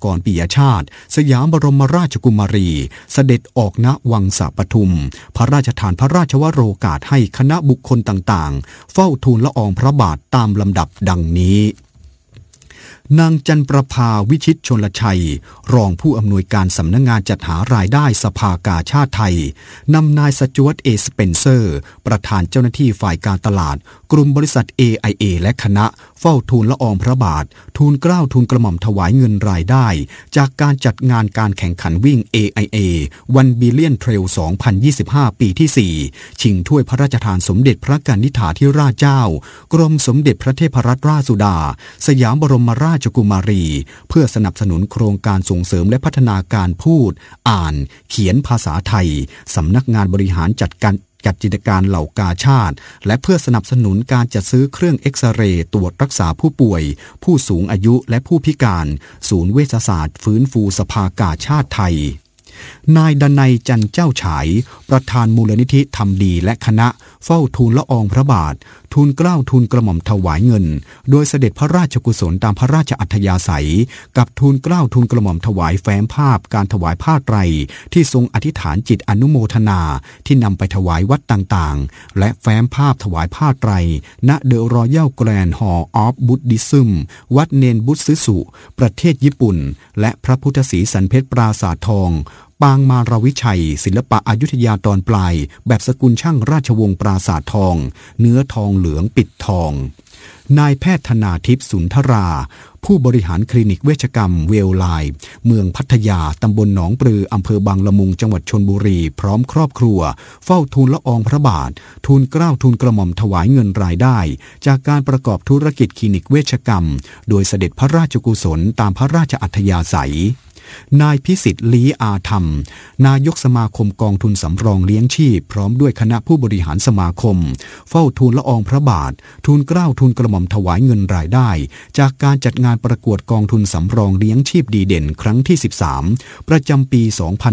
ากรปิยชาติสยามบรมราชกุมารีเสด็จออกณวังสะปทุมพระราชทานพระราชวโรกาสให้คณะบุคคลต่างๆเฝ้าทูลละอองพระบาทตามลำดับดังนี้นางจันประภาวิชิตชลชัยรองผู้อำนวยการสำนักงานจัดหารายได้สภากาชาติไทยนำนายสจ๊วตเอสเปนเซอร์ประธานเจ้าหน้าที่ฝ่ายการตลาดกลุ่มบริษัท AIA และคณะเฝ้าทูลละอองพระบาททูลเกล้าทูลกระหม่อมถวายเงินรายได้จากการจัดงานการแข่งขันวิ่ง AIA 1 Billion Trail 2025 ปีที่ 4 ชิงถ้วยพระราชทานสมเด็จพระกนิษฐาธิราชเจ้ากรมสมเด็จพระเทพรัตนราชสุดาสยามบรมราชกุมารีเพื่อสนับสนุนโครงการส่งเสริมและพัฒนาการพูดอ่านเขียนภาษาไทยสำนักงานบริหารจัดกิจการเหล่ากาชาติและเพื่อสนับสนุนการจัดซื้อเครื่องเอ็กซเรย์ตรวจรักษาผู้ป่วยผู้สูงอายุและผู้พิการศูนย์เวชศาสตร์ฟื้นฟูสภากาชาติไทยนายดนัยจันเจ้าฉายประธานมูลนิธิทำดีและคณะเฝ้าทูลละอองพระบาททูลเกล้าทูลกระหม่อมถวายเงินโดยเสด็จพระราชกุศลตามพระราชอัธยาศัยกับทูลเกล้าทูลกระหม่อมถวายแฟ้มภาพการถวายผ้าไตรที่ทรงอธิษฐานจิตอนุโมทนาที่นำไปถวายวัดต่างๆและแฟ้มภาพถวายผ้าไตรณเดอะรอยัลแกรนด์ฮอลล์ออฟบุดดิซึมวัดเนนบุตซึสุประเทศญี่ปุ่นและพระพุทธศรีสันเพชรปราสาททองปางมารวิชัยศิลปะอยุธยาตอนปลายแบบสกุลช่างราชวงศ์ปราสาททองเนื้อทองเหลืองปิดทองนายแพทย์ธนาทิพย์สุนทราผู้บริหารคลินิกเวชกรรมเวลไลน์เมืองพัทยาตำบลหนองปลืออำเภอบางละมุงจังหวัดชลบุรีพร้อมครอบครัวเฝ้าทูลละอองพระบาททูลเกล้าทูลกระหม่อมถวายเงินรายได้จากการประกอบธุรกิจคลินิกเวชกรรมโดยเสด็จพระราชกุศลตามพระราชอัธยาศัยนายพิสิทธิ์ลี้อาธรรมนายกสมาคมกองทุนสำรองเลี้ยงชีพพร้อมด้วยคณะผู้บริหารสมาคมเฝ้าทูลละอองพระบาททูลเกล้าทูลกระหม่อมถวายเงินรายได้จากการจัดงานประกวดกองทุนสำรองเลี้ยงชีพดีเด่นครั้งที่ 13 ประจำปี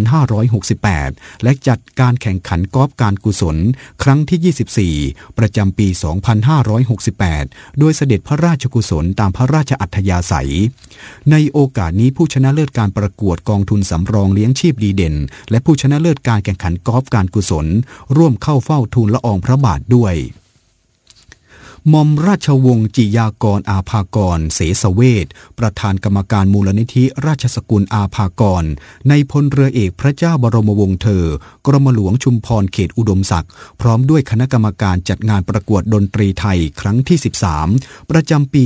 2568 และจัดการแข่งขันกอล์ฟการกุศลครั้งที่ 24 ประจำปี 2568 โดยเสด็จพระราชกุศลตามพระราชอัธยาศัยในโอกาสนี้ผู้ชนะเลิศการประกวดกองทุนสำรองเลี้ยงชีพดีเด่นและผู้ชนะเลิศการแข่งขันกอล์ฟการกุศลร่วมเข้าเฝ้าทูลละอองพระบาทด้วยหม่อมราชวงศ์จิยากรอาภากรเสสเวชประธานกรรมการมูลนิธิราชสกุลอาภากรในพลเรือเอกพระเจ้าบรมวงศ์เธอกรมหลวงชุมพรเขตอุดมศักดิ์พร้อมด้วยคณะกรรมการจัดงานประกวดดนตรีไทยครั้งที่ 13 ประจำปี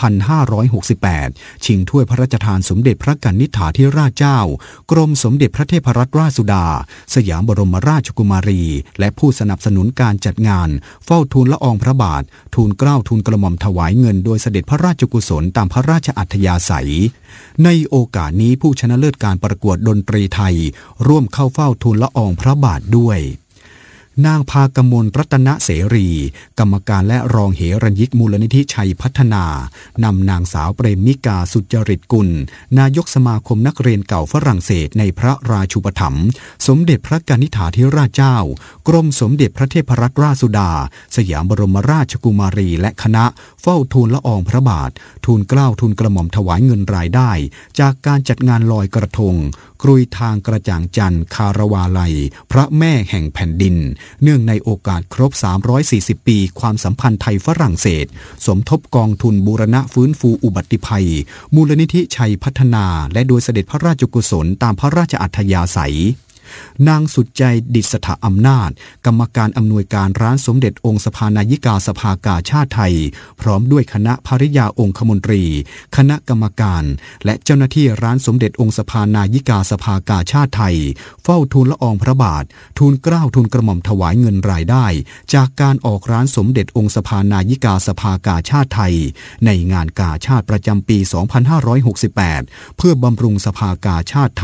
2568 ชิงถ้วยพระราชทานสมเด็จพระกนิษฐาธิราชเจ้ากรมสมเด็จพระเทพรัตนราชสุดาสยามบรมราชกุมารีและผู้สนับสนุนการจัดงานเฝ้าทูลละอองพระบาททูลเกล้าทูลกระหม่อมถวายเงินโดยเสด็จพระราชกุศลตามพระราชอัธยาศัยในโอกาสนี้ผู้ชนะเลิศการประกวดดนตรีไทยร่วมเข้าเฝ้าทูลละอองพระบาทด้วยนางภากมลรัตนเสรีกรรมการและรองเหรัญยิกมูลนิธิชัยพัฒนานำนางสาวเปรมิกาสุจริตกุลนายกสมาคมนักเรียนเก่าฝรั่งเศสในพระราชูปถัมภ์สมเด็จพระกนิษฐาธิราชเจ้ากรมสมเด็จพระเทพรัตนราชสุดาสยามบรมราชกุมารีและคณะเฝ้าทูลละอองพระบาททูลเกล้าทูลกระหม่อมถวายเงินรายได้จากการจัดงานลอยกระทงกรุยทางกระจ่างจันทร์คารวาลัยพระแม่แห่งแผ่นดินเนื่องในโอกาสครบ340ปีความสัมพันธ์ไทยฝรั่งเศสสมทบกองทุนบูรณะฟื้นฟูอุบัติภัยมูลนิธิชัยพัฒนาและโดยเสด็จพระราชกุศลตามพระราชอัธยาศัยนางสุดใจดิษฐอำนาจกรรมการอำนวยการร้านสมเด็จองค์สภานายิกาสภากาชาติไทยพร้อมด้วยคณะภริยาองคมนตรีคณะกรรมการและเจ้าหน้าที่ร้านสมเด็จองค์สภานายิกาสภากาชาติไทยเฝ้าทูลละอองพระบาททูลเกล้าทูลกระหม่อมถวายเงินรายได้จากการออกร้านสมเด็จองค์สภานายิกาสภากาชาติไทยในงานกาชาติประจำปี 2568 เพื่อบำรุงสภากาชาติไทย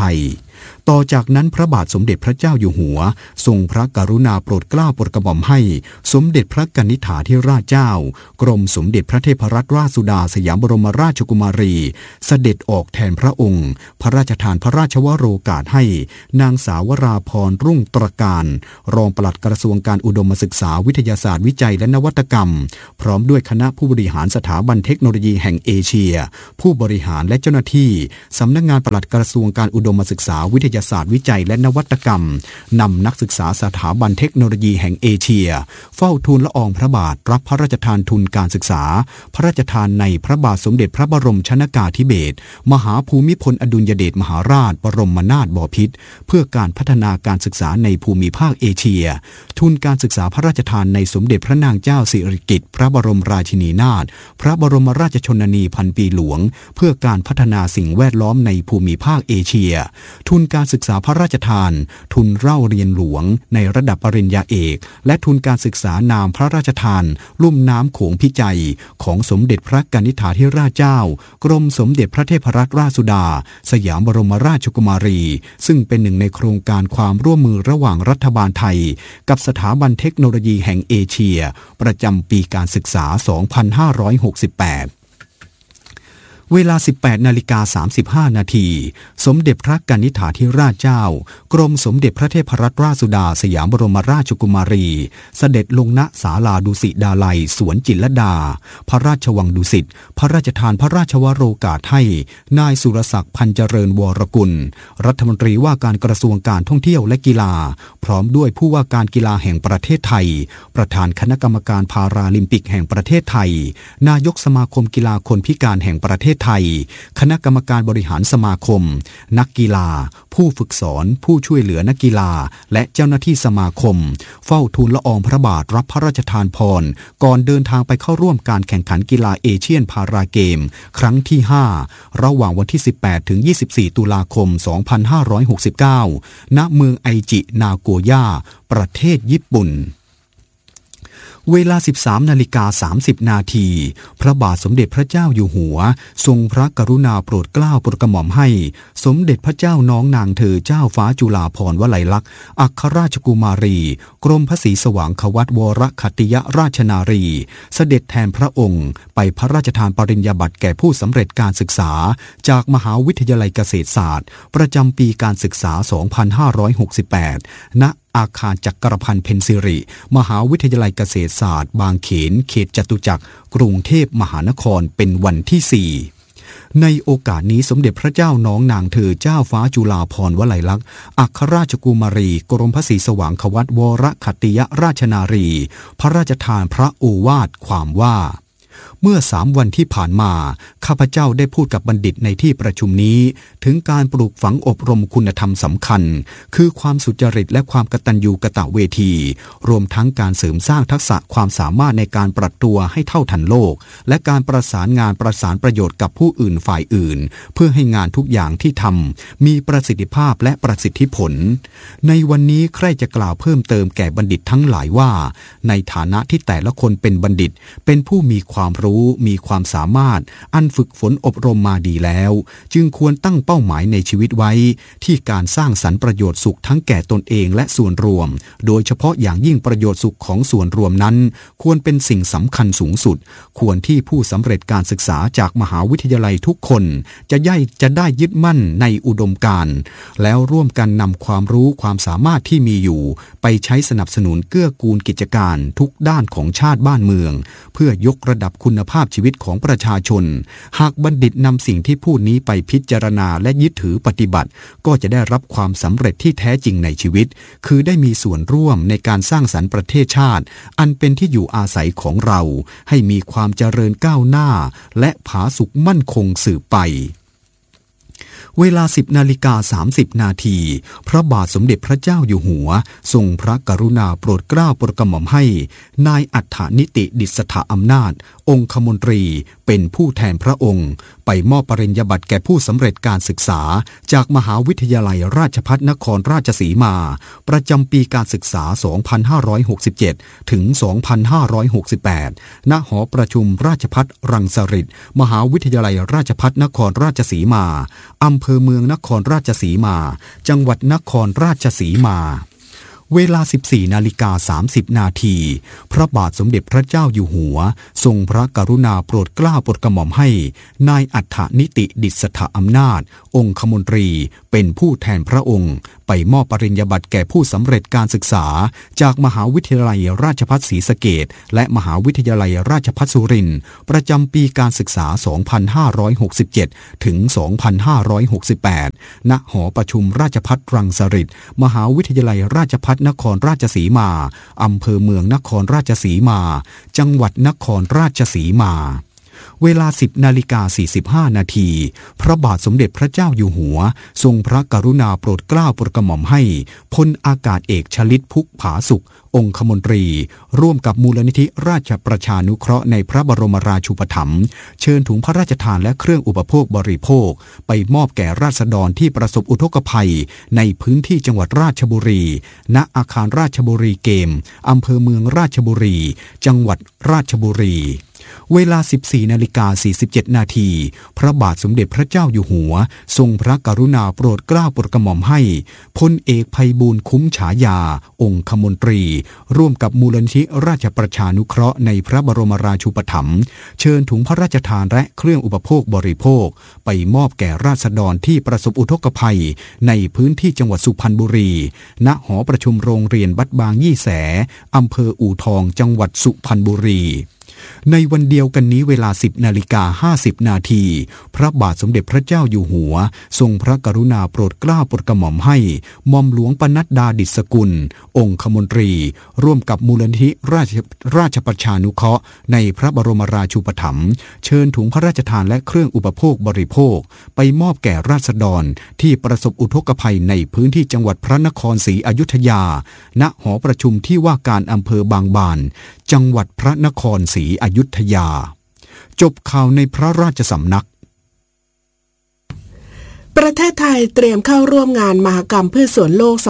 ต่อจากนั้นพระบาทสมเด็จพระเจ้าอยู่หัวทรงพระกรุณาโปรดเกล้าโปรดกระหม่อมให้สมเด็จพระกนิษฐาธิราชเจ้ากรมสมเด็จพระเทพรัตนราชสุดาสยามบรมราชกุมารีเสด็จออกแทนพระองค์พระราชทานพระราชวโรกาสให้นางสาวราพรรุ่งตระการรองปลัดกระทรวงการอุดมศึกษาวิทยาศาสตร์วิจัยและนวัตกรรมพร้อมด้วยคณะผู้บริหารสถาบันเทคโนโลยีแห่งเอเชียผู้บริหารและเจ้าหน้าที่สำนักงานปลัดกระทรวงการอุดมศึกษาวิทยาศาสตร์วิจัยและนวัตกรรมนำนักศึกษาสถาบันเทคโนโลยีแห่งเอเชียเฝ้าทูลละอองพระบาทรับพระราชทานทุนการศึกษาพระราชทานในพระบาทสมเด็จพระบรมชนกาธิเบศรมหาภูมิพลอดุลยเดชมหาราชบรมนาถบพิตรเพื่อการพัฒนาการศึกษาในภูมิภาคเอเชียทุนการศึกษาพระราชทานในสมเด็จพระนางเจ้าสิริกิติ์พระบรมราชินีนาถพระบรมราชชนนีพันปีหลวงเพื่อการพัฒนาสิ่งแวดล้อมในภูมิภาคเอเชียทุนการศึกษาพระราชทานทุนเล่าเรียนหลวงในระดับปริญญาเอกและทุนการศึกษานามพระราชทานลุ่มน้ำโขงพิจัยของสมเด็จพระกนิษฐาธิราชเจ้ากรมสมเด็จพระเทพรัตนราชสุดาสยามบรมราชกุมารีซึ่งเป็นหนึ่งในโครงการความร่วมมือระหว่างรัฐบาลไทยกับสถาบันเทคโนโลยีแห่งเอเชียประจำปีการศึกษา 2568เวลา 18:35 นาทีสมเด็จพระกนิษฐาธิราชเจ้ากรมสมเด็จพระเทพรัตนราชสุดาสยามบรมราชกุมารีเสด็จลงณศาลาดุสิตดาลัยสวนจิตรลดาพระราชวังดุสิตพระราชทานพระราชวโรกาสให้นายสุรศักดิ์พันเจริญวรกุลรัฐมนตรีว่าการกระทรวงการท่องเที่ยวและกีฬาพร้อมด้วยผู้ว่าการกีฬาแห่งประเทศไทยประธานคณะกรรมการพาราลิมปิกแห่งประเทศไทยนายกสมาคมกีฬาคนพิการแห่งประเทศไทยคณะกรรมการบริหารสมาคมนักกีฬาผู้ฝึกสอนผู้ช่วยเหลือนักกีฬาและเจ้าหน้าที่สมาคมเฝ้าทูลละอองพระบาทรับพระราชทานพรก่อนเดินทางไปเข้าร่วมการแข่งขันกีฬาเอเชียนพาราเกมครั้งที่ 5 ระหว่างวันที่ 18 ถึง 24 ตุลาคม 2569 ณ เมืองไอจินาโกย่าประเทศญี่ปุ่นเวลา 13:30 นาทีพระบาทสมเด็จพระเจ้าอยู่หัวทรงพระกรุณาโปรดเกล้าโปรดกระหม่อมให้สมเด็จพระเจ้าน้องนางเธอเจ้าฟ้าจุฬาภรณ์วลัยลักษณ์อัครราชกุมารีกรมพระศรีสว่างควัตวรคัตติยราชนารีเสด็จแทนพระองค์ไปพระราชทานปริญญาบัตรแก่ผู้สำเร็จการศึกษาจากมหาวิทยาลัยเกษตรศาสตร์ประจำปีการศึกษา 2568 ณอาคารจักรพันธ์เพ็ญศิริมหาวิทยาลัยเกษตรศาสตร์บางเขนเขตจตุจักรกรุงเทพมหานครเป็นวันที่ 4ในโอกาสนี้สมเด็จพระเจ้าน้องนางเธอเจ้าฟ้าจุฬาภรณ์วลัยลักษณ์อัครราชกุมารีกรมพระศรีสว่างควัตวรคัตติยราชนารีพระราชทานพระโอวาทความว่าเมื่อ3 วันที่ผ่านมาข้าพเจ้าได้พูดกับบัณฑิตในที่ประชุมนี้ถึงการปลูกฝังอบรมคุณธรรมสำคัญคือความสุจริตและความกตัญญูกตเวทีรวมทั้งการเสริมสร้างทักษะความสามารถในการปรับตัวให้เท่าทันโลกและการประสานงานประสานประโยชน์กับผู้อื่นฝ่ายอื่นเพื่อให้งานทุกอย่างที่ทำมีประสิทธิภาพและประสิทธิผลในวันนี้ใครจะกล่าวเพิ่มเติมแก่บัณฑิตทั้งหลายว่าในฐานะที่แต่ละคนเป็นบัณฑิตเป็นผู้มีความรู้มีความสามารถอันฝึกฝนอบรมมาดีแล้วจึงควรตั้งเป้าหมายในชีวิตไว้ที่การสร้างสรรค์ประโยชน์สุขทั้งแก่ตนเองและส่วนรวมโดยเฉพาะอย่างยิ่งประโยชน์สุขของส่วนรวมนั้นควรเป็นสิ่งสำคัญสูงสุดควรที่ผู้สำเร็จการศึกษาจากมหาวิทยาลัยทุกคนจะได้ยึดมั่นในอุดมการณ์แล้วร่วมกันนำความรู้ความสามารถที่มีอยู่ไปใช้สนับสนุนเกื้อกูลกิจการทุกด้านของชาติบ้านเมืองเพื่อยกระดับคุณภาพชีวิตของประชาชนหากบัณฑิตนำสิ่งที่พูดนี้ไปพิจารณาและยึดถือปฏิบัติก็จะได้รับความสำเร็จที่แท้จริงในชีวิตคือได้มีส่วนร่วมในการสร้างสรรค์ประเทศชาติอันเป็นที่อยู่อาศัยของเราให้มีความเจริญก้าวหน้าและผาสุกมั่นคงสืบไปเวลา 10:30 นาทีพระบาทสมเด็จพระเจ้าอยู่หัวทรงพระกรุณาโปรดเกล้าโปรดกระหม่อมให้นายอัฏฐนิติดิษฐอำนาจองคมนตรีเป็นผู้แทนพระองค์ไปมอบปริญญาบัตรแก่ผู้สำเร็จการศึกษาจากมหาวิทยาลัยราชภัฏนครราชสีมาประจำปีการศึกษา 2567 ถึง 2568 ณ หอประชุมราชภัฏรังสฤษฎ์มหาวิทยาลัยราชภัฏนครราชสีมาอำเภำเภอเมืองนครราชสีมาจังหวัดนครราชสีมาเวลา 14:30 นาทีพระบาทสมเด็จพระเจ้าอยู่หัวทรงพระกรุณาโปรดเกล้าโปรดกระหม่อมให้นายอัฏฐนิติดิษฐอำนาจองคมนตรีเป็นผู้แทนพระองค์ไปมอบปริญญาบัตรแก่ผู้สำเร็จการศึกษาจากมหาวิทยาลัยราชภัฏศรีสะเกษและมหาวิทยาลัยราชภัฏสุรินทร์ประจำปีการศึกษา 2567 ถึง 2568 ณ หอประชุมราชภัฏรังสฤษฎ์มหาวิทยาลัยราชภัฏนครราชสีมาอำเภอเมืองนครราชสีมาจังหวัดนครราชสีมาเวลา 10:45 นาทีพระบาทสมเด็จพระเจ้าอยู่หัวทรงพระกรุณาโปรดเกล้าโปรดกระหม่อมให้พลอากาศเอกชลิตพุกผาสุของคมนตรีร่วมกับมูลนิธิราชประชานุเคราะห์ในพระบรมราชูปถัมภ์เชิญถุงพระราชทานและเครื่องอุปโภคบริโภคไปมอบแก่ราษฎรที่ประสบอุทกภัยในพื้นที่จังหวัดราชบุรีณอาคารราชบุรีเกมอำเภอเมืองราชบุรีจังหวัดราชบุรีเวลา 14:47 นาทีพระบาทสมเด็จพระเจ้าอยู่หัวทรงพระกรุณาโปรดเกล้าโปรดกระหม่อมให้พลเอกไพบูลย์คุ้มฉายาองคมนตรีร่วมกับมูลนิธิราชประชานุเคราะห์ในพระบรมราชูปถัมภ์เชิญถุงพระราชทานและเครื่องอุปโภคบริโภคไปมอบแก่ราษฎรที่ประสบอุทกภัยในพื้นที่จังหวัดสุพรรณบุรีณหอประชุมโรงเรียนวัดบางยี่แสอำเภออู่ทองจังหวัดสุพรรณบุรีในวันเดียวกันนี้เวลา 10:50 นาทีพระบาทสมเด็จพระเจ้าอยู่หัวทรงพระกรุณาโปรดเกล้าโปรดกระหม่อมให้หม่อมหลวงปนัดดาดิษฐกุลองคมนตรีร่วมกับมูลนิธิราชประชานุเคราะห์ในพระบรมราชูปถัมภ์เชิญถุงพระราชทานและเครื่องอุปโภคบริโภคไปมอบแก่ราษฎรที่ประสบอุทกภัยในพื้นที่จังหวัดพระนครศรีอยุธยาณหอประชุมที่ว่าการอำเภอบางบานจังหวัดพระนครศรีอยุธยาจบข่าวในพระราชสำนักประเทศไทยเตรียมเข้าร่วมงานมหกรรมพืชสวนโลก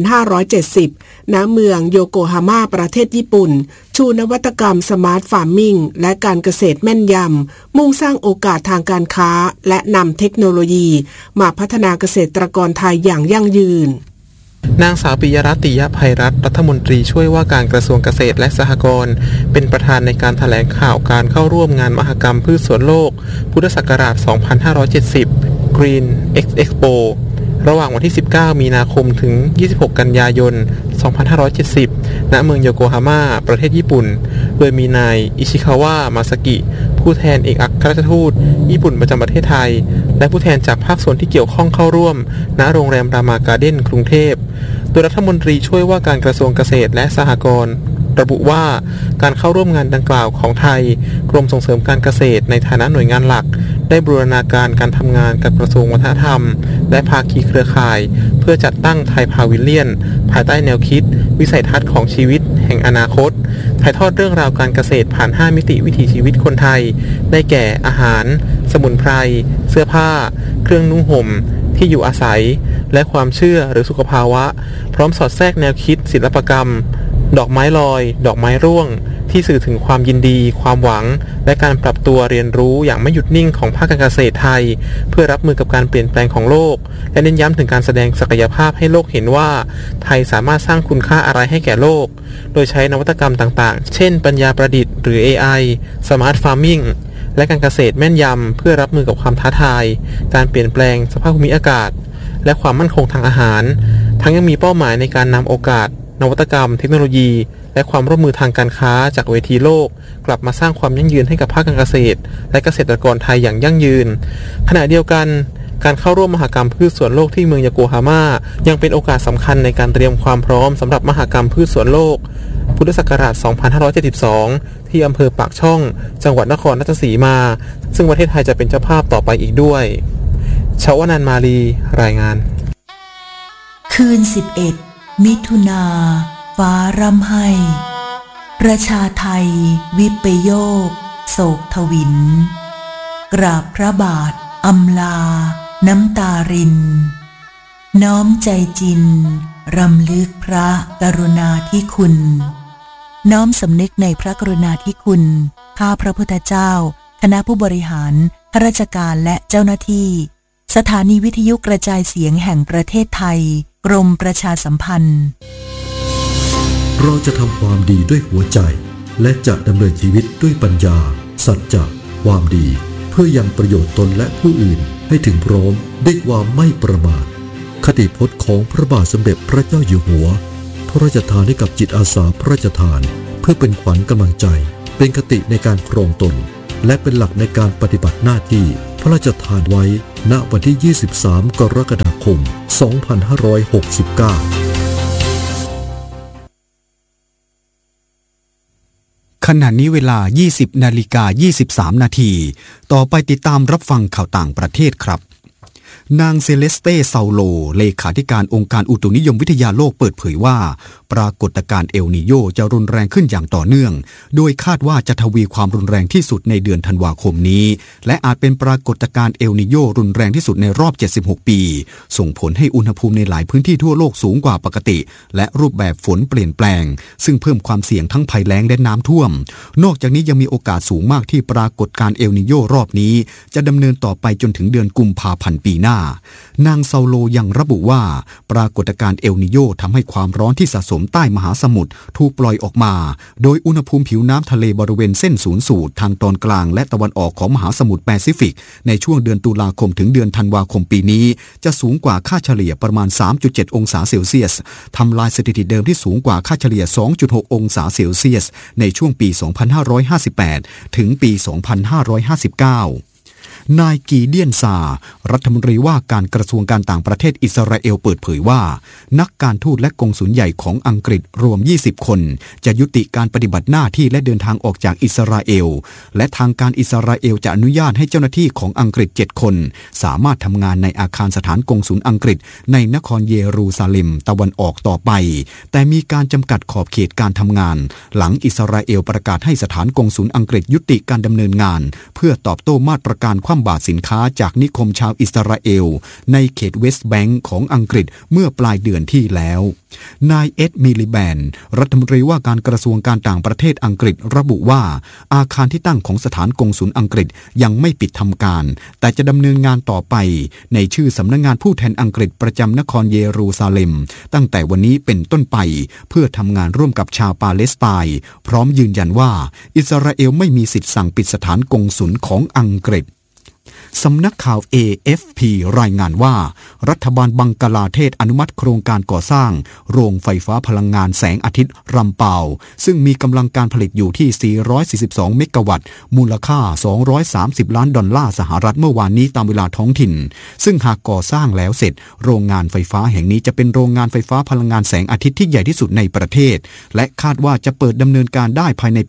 2570 ณ เมืองโยโกฮาม่าประเทศญี่ปุ่นชูนวัตกรรมสมาร์ทฟาร์มมิ่งและการเกษตรแม่นยำมุ่งสร้างโอกาสทางการค้าและนำเทคโนโลยีมาพัฒนาเกษตรกรไทยอย่างยั่งยืนนางสาวปิยรัตน์ ติยภัยรัตน์รัฐมนตรีช่วยว่าการกระทรวงเกษตรและสหกรณ์เป็นประธานในการแถลงข่าวการเข้าร่วมงานมหกรรมพืชสวนโลกพุทธศักราช 2570 Green X Expo ระหว่างวันที่ 19 มีนาคมถึง 26 กันยายน 2570 ณ เมืองโยโกฮาม่าประเทศญี่ปุ่นโดยมีนายอิชิคาวะ มาซากิ ผู้แทนเอกอัครราชทูตญี่ปุ่นประจำประเทศไทยและผู้แทนจากภาคส่วนที่เกี่ยวข้องเข้าร่วมณ โรงแรมรามาการ์เด้นกรุงเทพโดยรัฐมนตรีช่วยว่าการกระทรวงเกษตรและสหกรณ์ระบุว่าการเข้าร่วมงานดังกล่าวของไทยกรมส่งเสริมการเกษตรในฐานะหน่วยงานหลักได้บูรณาการการทำงานกับกระทรวงวัฒนธรรมและภาคีเครือข่ายเพื่อจัดตั้งไทยพาวิลเลียนภายใต้แนวคิดวิสัยทัศน์ของชีวิตแห่งอนาคตถ่ายทอดเรื่องราวการเกษตรผ่าน5มิติวิถีชีวิตคนไทยได้แก่อาหารสมุนไพรเสื้อผ้าเครื่องนุ่งห่มที่อยู่อาศัยและความเชื่อหรือสุขภาวะพร้อมสอดแทรกแนวคิดศิลปกรรมดอกไม้ลอยดอกไม้ร่วงที่สื่อถึงความยินดีความหวังและการปรับตัวเรียนรู้อย่างไม่หยุดนิ่งของภาคการเกษตรไทยเพื่อรับมือกับการเปลี่ยนแปลงของโลกและเน้นย้ำถึงการแสดงศักยภาพให้โลกเห็นว่าไทยสามารถสร้างคุณค่าอะไรให้แก่โลกโดยใช้นวัตกรรมต่างๆเช่นปัญญาประดิษฐ์หรือ AI Smart Farming และการเกษตรแม่นยำเพื่อรับมือกับความท้าทายการเปลี่ยนแปลงสภาพภูมิอากาศและความมั่นคงทางอาหารทั้งยังมีเป้าหมายในการนำโอกาสนวัตกรรมเทคโนโลยีและความร่วมมือทางการค้าจากเวทีโลกกลับมาสร้างความยั่งยืนให้กับภาคการเกษตรและเกษตรกรไทยอย่างยั่งยืนขณะเดียวกันการเข้าร่วมมหกรรมพืชสวนโลกที่เมืองโยโกฮาม่ายังเป็นโอกาสสำคัญในการเตรียมความพร้อมสำหรับมหกรรมพืชสวนโลกพุทธศักราช 2572 ที่อำเภอปากช่องจังหวัดนครราชสีมาซึ่งประเทศไทยจะเป็นเจ้าภาพต่อไปอีกด้วยชวนันท์ มาลีรายงานคืน 11 มิถุนาฟ้าร่ำไห้ประชาไทยวิปโยคโศกทวินกราบพระบาทอำลาน้ำตารินน้อมใจจินรำลึกพระกรุณาธิคุณน้อมสำนึกในพระกรุณาธิคุณข้าพระพุทธเจ้าคณะผู้บริหารข้าราชการและเจ้าหน้าที่สถานีวิทยุกระจายเสียงแห่งประเทศไทยกรมประชาสัมพันธ์เราจะทำความดีด้วยหัวใจและจะดำเนินชีวิตด้วยปัญญาสัจจะความดีเพื่อยังประโยชน์ตนและผู้อื่นให้ถึงพร้อมด้วยความไม่ประมาทคติพจน์ของพระบาทสมเด็จพระเจ้าอยู่หัวพระราชทานให้กับจิตอาสาพระราชทานเพื่อเป็นขวัญกำลังใจเป็นคติในการครองตนและเป็นหลักในการปฏิบัติหน้าที่พระราชทานไว้ณวันที่ 23 กรกฎาคม 2569 ขณะนี้เวลา 20:23 นาทีต่อไปติดตามรับฟังข่าวต่างประเทศครับนางเซเลสเต้เซาโลเลขาธิการองค์การอุตุนิยมวิทยาโลกเปิดเผยว่าปรากฏการณ์เอลนีโญจะรุนแรงขึ้นอย่างต่อเนื่องโดยคาดว่าจะทวีความรุนแรงที่สุดในเดือนธันวาคมนี้และอาจเป็นปรากฏการณ์เอลนีโญรุนแรงที่สุดในรอบ76ปีส่งผลให้อุณหภูมิในหลายพื้นที่ทั่วโลกสูงกว่าปกติและรูปแบบฝนเปลี่ยนแปลงซึ่งเพิ่มความเสี่ยงทั้งภัยแล้งและน้ำท่วมนอกจากนี้ยังมีโอกาสสูงมากที่ปรากฏการณ์เอลนีโญรอบนี้จะดำเนินต่อไปจนถึงเดือนกุมภาพันธ์ปีหน้านางเซาโลยังระบุว่าปรากฏการณ์เอลนีโญทำให้ความร้อนที่สะสมใต้มหาสมุทรถูกปล่อยออกมาโดยอุณหภูมิผิวน้ำทะเลบริเวณเส้นศูนย์สูตรทางตอนกลางและตะวันออกของมหาสมุทรแปซิฟิกในช่วงเดือนตุลาคมถึงเดือนธันวาคมปีนี้จะสูงกว่าค่าเฉลี่ยประมาณ 3.7 องศาเซลเซียสทำลายสถิติเดิมที่สูงกว่าค่าเฉลี่ย 2.6 องศาเซลเซียสในช่วงปี 2558 ถึงปี 2559นายกีเดียนซารัฐมนตรีว่าการกระทรวงการต่างประเทศอิสราเอลเปิดเผยว่านักการทูตและกงสุลใหญ่ของอังกฤษรวม20คนจะยุติการปฏิบัติหน้าที่และเดินทางออกจากอิสราเอลและทางการอิสราเอลจะอนุญาตให้เจ้าหน้าที่ของอังกฤษ7คนสามารถทำงานในอาคารสถานกงสุลอังกฤษในนครเยรูซาเล็มตะวันออกต่อไปแต่มีการจำกัดขอบเขตการทำงานหลังอิสราเอลประกาศให้สถานกงสุลอังกฤษยุติการดำเนินงานเพื่อตอบโต้มาตรการคว่ำบาตรสินค้าจากนิคมชาวอิสราเอลในเขตเวสต์แบงก์ของอังกฤษเมื่อปลายเดือนที่แล้วนายเอ็ดมิลิแบนรัฐมนตรีว่าการกระทรวงการต่างประเทศอังกฤษระบุว่าอาคารที่ตั้งของสถานกงสุลอังกฤษยังไม่ปิดทำการแต่จะดำเนินงานต่อไปในชื่อสำนักงานผู้แทนอังกฤษประจำนครเยรูซาเล็มตั้งแต่วันนี้เป็นต้นไปเพื่อทำงานร่วมกับชาวปาเลสไตน์พร้อมยืนยันว่าอิสราเอลไม่มีสิทธิสั่งปิดสถานกงสุลของอังกฤษสำนักข่าว AFP รายงานว่ารัฐบาลบังกลาเทศอนุมัติโครงการก่อสร้างโรงไฟฟ้าพลังงานแสงอาทิตย์รำเปาซึ่งมีกำลังการผลิตอยู่ที่442เมกะวัตต์มูลค่า$230 ล้านสหรัฐเมื่อวานนี้ตามเวลาท้องถิ่นซึ่งหากก่อสร้างแล้วเสร็จโรงงานไฟฟ้าแห่งนี้จะเป็นโรงงานไฟฟ้าพลังงานแสงอาทิตย์ที่ใหญ่ที่สุดในประเทศและคาดว่าจะเปิดดำเนินการได้ภายในปี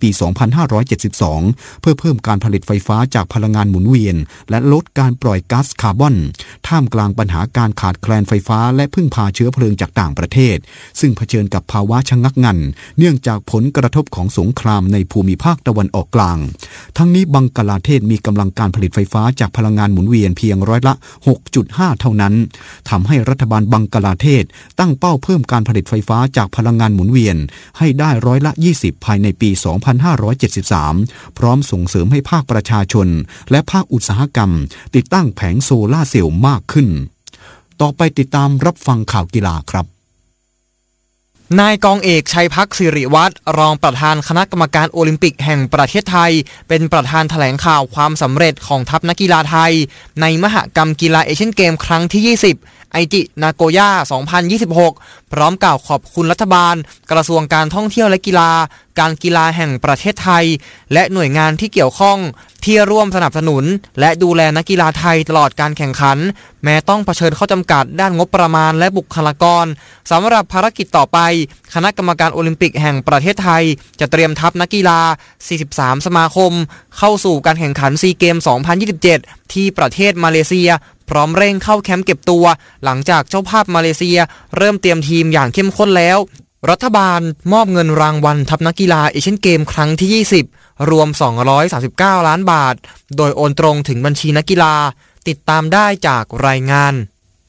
2572 เพื่อเพิ่มการผลิตไฟฟ้าจากพลังงานหมุนเวียนและลดการปล่อยก๊าซคาร์บอนท่ามกลางปัญหาการขาดแคลนไฟฟ้าและพึ่งพาเชื้อเพลิงจากต่างประเทศซึ่งเผชิญกับภาวะชะงักงันเนื่องจากผลกระทบของสงครามในภูมิภาคตะวันออกกลางทั้งนี้บังกลาเทศมีกำลังการผลิตไฟฟ้าจากพลังงานหมุนเวียนเพียงร้อยละ 6.5 เท่านั้นทำให้รัฐบาลบังกลาเทศตั้งเป้าเพิ่มการผลิตไฟฟ้าจากพลังงานหมุนเวียนให้ได้ร้อยละ 20 ภายในปี 2573 พร้อมส่งเสริมให้ภาคประชาชนและภาคอุตสาหกรรมติดตั้งแผงโซล่าร์เซลล์มากขึ้นต่อไปติดตามรับฟังข่าวกีฬาครับนายกองเอกชัยพักสิริวัฒน์รองประธานคณะกรรมการโอลิมปิกแห่งประเทศไทยเป็นประธานแถลงข่าวความสำเร็จของทัพนักกีฬาไทยในมหกรรมกีฬาเอเชียนเกมครั้งที่ 20 ไอจินาโกย่า 2026 พร้อมกล่าวขอบคุณรัฐบาลกระทรวงการท่องเที่ยวและกีฬาการกีฬาแห่งประเทศไทยและหน่วยงานที่เกี่ยวข้องที่ร่วมสนับสนุนและดูแลนักกีฬาไทยตลอดการแข่งขันแม้ต้องเผชิญข้อจำกัดด้านงบประมาณและบุคลากรสำหรับภารกิจต่อไปคณะกรรมการโอลิมปิกแห่งประเทศไทยจะเตรียมทัพนักกีฬา 43 สมาคมเข้าสู่การแข่งขันซีเกม 2027 ที่ประเทศมาเลเซียพร้อมเร่งเข้าแคมป์เก็บตัวหลังจากเจ้าภาพมาเลเซียเริ่มเตรียมทีมอย่างเข้มข้นแล้วรัฐบาลมอบเงินรางวัลทัพนักกีฬาเอเชียนเกมครั้งที่ 20 รวม239 ล้านบาทโดยโอนตรงถึงบัญชีนักกีฬาติดตามได้จากรายงาน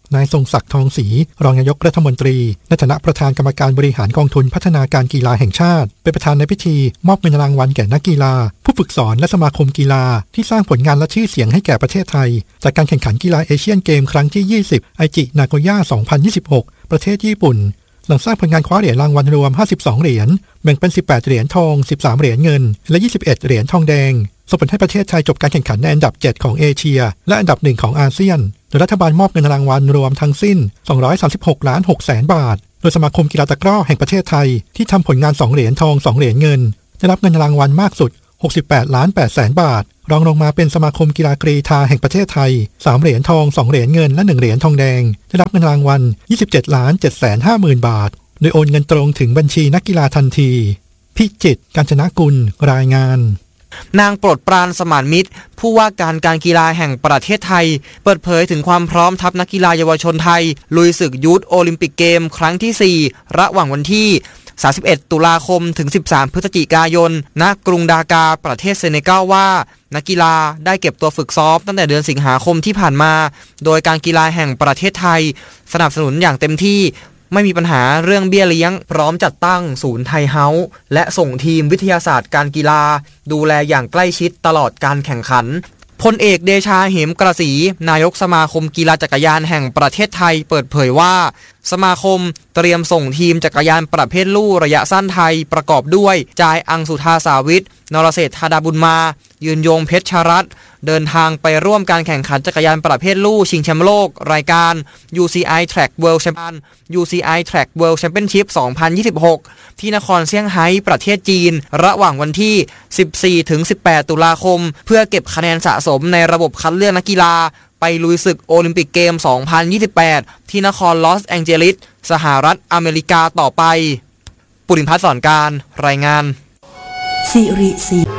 นายทรงศักดิ์ทองศรีรองนายกรัฐมนตรีในฐานะประธานกรรมการบริหารกองทุนพัฒนาการกีฬาแห่งชาติเป็นประธานในพิธีมอบเงินรางวัลแก่นักกีฬาผู้ฝึกสอนและสมาคมกีฬาที่สร้างผลงานและชื่อเสียงให้แก่ประเทศไทยจากการแข่งขันกีฬาเอเชียนเกมครั้งที่20ไอจินาโกย่า2026ประเทศญี่ปุ่นหลังสร้างผลงานคว้าเหรียญรางวัลรวม52เหรียญแบ่งเป็น18เหรียญทอง13เหรียญเงินและ21เหรียญทองแดงส่งผลให้ประเทศไทยจบการแข่งขันในอันดับ7ของเอเชียและอันดับ1ของอาเซียนโดยรัฐบาลมอบเงินรางวัลรวมทั้งสิ้น236.6 ล้านบาทโดยสมาคมกีฬาตะกร้อแห่งประเทศไทยที่ทำผลงาน2เหรียญทอง2เหรียญเงินได้รับเงินรางวัลมากสุด68.8 ล้านบาทรองลงมาเป็นสมาคมกีฬากรีฑาแห่งประเทศไทย3เหรียญทอง2เหรียญเงินและ1เหรียญทองแดงได้รับเงินรางวัล27,750,000 บาทโดยโอนเงินตรงถึงบัญชีนักกีฬาทันทีพิจิตร กาญจนกุลรายงานนางโปรดปรานสมานมิตรผู้ว่าการกีฬาแห่งประเทศไทยเปิดเผยถึงความพร้อมทัพนักกีฬาเยาวชนไทยลุยศึกยูทโอลิมปิกเกมครั้งที่4ระหว่างวันที่31ตุลาคมถึง13พฤศจิกายนณกรุงดากาประเทศเซเนกัลว่านักกีฬาได้เก็บตัวฝึกซ้อมตั้งแต่เดือนสิงหาคมที่ผ่านมาโดยการกีฬาแห่งประเทศไทยสนับสนุนอย่างเต็มที่ไม่มีปัญหาเรื่องเบี้ยเลี้ยงพร้อมจัดตั้งศูนย์ไทยเฮาส์และส่งทีมวิทยาศาสตร์การกีฬาดูแลอย่างใกล้ชิดตลอดการแข่งขันพลเอกเดชาเหมกระสีนายกสมาคมกีฬาจักรยานแห่งประเทศไทยเปิดเผยว่าสมาคมเตรียมส่งทีมจักรยานประเภทลู่ระยะสั้นไทยประกอบด้วยจายอังสุธาสาวิทนรเศรษฐ์ธาดาบุญมายืนยงเพชรชรัตน์เดินทางไปร่วมการแข่งขันจักรยานประเภทลู่ชิงแชมป์โลกรายการ UCI Track World Champion UCI Track World Championship 2026 ที่นครเซี่ยงไฮ้ประเทศจีนระหว่างวันที่ 14-18 ตุลาคมเพื่อเก็บคะแนนสะสมในระบบคัดเลือกนักกีฬาไปลุยศึกโอลิมปิกเกม 2028 ที่นครลอสแองเจลิสสหรัฐอเมริกาต่อไปปุรินทร์ พัฒน์ สอนการรายงานสิริ